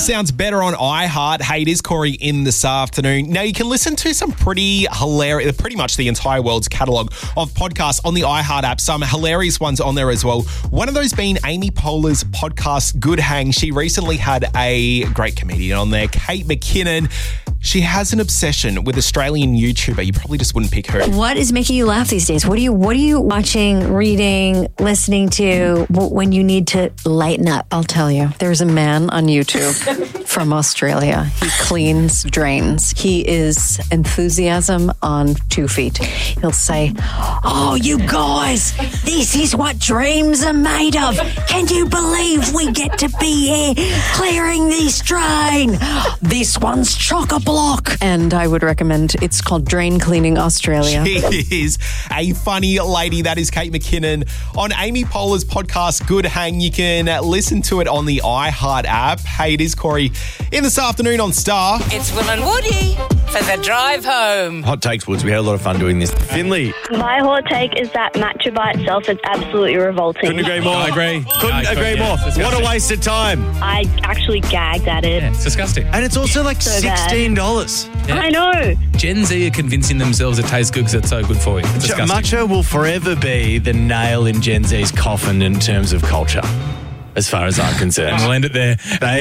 sounds better on iHeart. Hey, it is Corey in this afternoon. Now, you can listen to some pretty hilarious, pretty much the entire world's catalogue of podcasts on the iHeart app. Some hilarious ones on there as well. One of those being Amy Poehler's podcast, Good Hang. She recently had a great comedian on there, Kate McKinnon. She has an obsession with Australian YouTuber. You probably just wouldn't pick her. What is making you laugh these days? What are you watching, reading, listening to when you need to lighten up? I'll tell you. There's a man on YouTube from Australia. He cleans drains. He is enthusiasm on 2 feet. He'll say, "Oh, you guys, this is what dreams are made of. Can you believe we get to be here clearing this drain? This one's chock-a-block." And I would recommend, it's called Drain Cleaning Australia. She is a funny lady. That is Kate McKinnon on Amy Poehler's podcast, Good Hang. You can listen to it on the iHeart app. Hey, it is Corey in this afternoon on Star. It's Will and Woody for the drive home. Hot takes, Woods. We had a lot of fun doing this. Finley. My hot take is that matcha by itself is absolutely revolting. Couldn't agree more. I agree. Couldn't agree more. What a waste of time. I actually gagged at it. Yeah, it's disgusting. And it's also like So bad. $16. Yeah. I know. Gen Z are convincing themselves it tastes good because it's so good for you. It's disgusting. Matcha will forever be the nail in Gen Z's coffin in terms of culture, as far as I'm concerned. We'll end it there.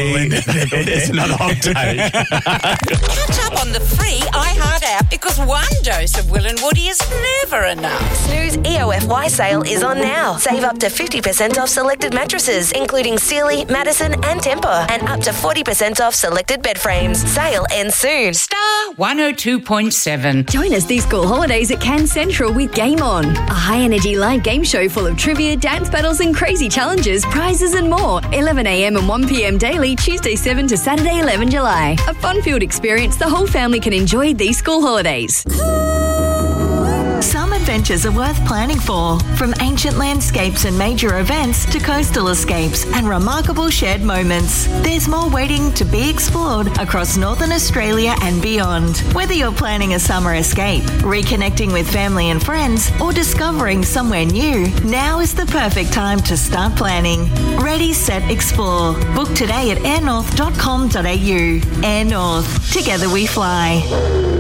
It's another hot take. Catch up on the free iHeart app because one dose of Will and Woody is never enough. Snooze EOFY sale is on now. Save up to 50% off selected mattresses, including Sealy, Madison and Tempur, and up to 40% off selected bed frames. Sale ends soon. Star 102.7. Join us these school holidays at Cairns Central with Game On, a high-energy live game show full of trivia, dance battles and crazy challenges, prizes and more. 11 a.m. and 1 p.m. daily, Tuesday 7 to Saturday 11 July. A fun-filled experience the whole family can enjoy these school holidays. Some adventures are worth planning for, from ancient landscapes and major events to coastal escapes and remarkable shared moments. There's more waiting to be explored across Northern Australia and beyond. Whether you're planning a summer escape, reconnecting with family and friends, or discovering somewhere new, now is the perfect time to start planning. Ready, set, explore. Book today at airnorth.com.au. Air North. Together we fly.